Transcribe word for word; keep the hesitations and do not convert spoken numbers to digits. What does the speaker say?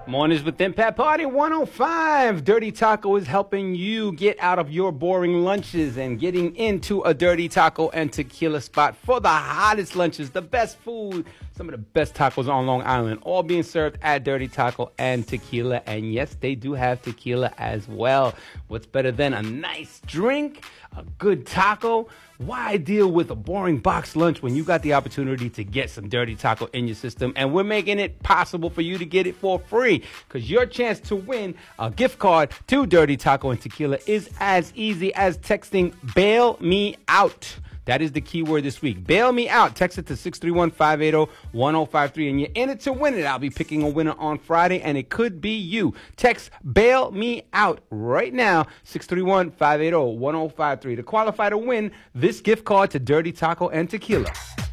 Mornings with Impact Party one oh five. Dirty Taco is helping you get out of your boring lunches and getting into a Dirty Taco and Tequila spot for the hottest lunches, the best food, some of the best tacos on Long Island, all being served at Dirty Taco and Tequila. And yes, they do have tequila as well. What's better than a nice drink, a good taco? Why deal with a boring box lunch when you got the opportunity to get some Dirty Taco in your system? And we're making it possible for you to get it for free, because your chance to win a gift card to Dirty Taco and Tequila is as easy as texting Bail Me Out. That is the key word this week. Bail Me Out. Text it to six three one, five eight zero, one zero five three and you're in it to win it. I'll be picking a winner on Friday, and it could be you. Text Bail Me Out right now, six three one, five eight zero, one zero five three, to qualify to win this gift card to Dirty Taco and Tequila.